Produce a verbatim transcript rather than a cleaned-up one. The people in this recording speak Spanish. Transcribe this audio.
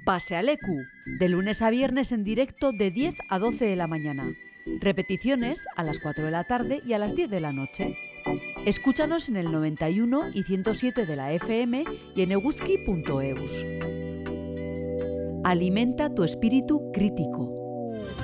Pase al E Q, de lunes a viernes en directo de diez a doce de la mañana. Repeticiones a las cuatro de la tarde y a las diez de la noche. Escúchanos en el noventa y uno y ciento siete de la F M y en eguzki punto eus. Alimenta tu espíritu crítico.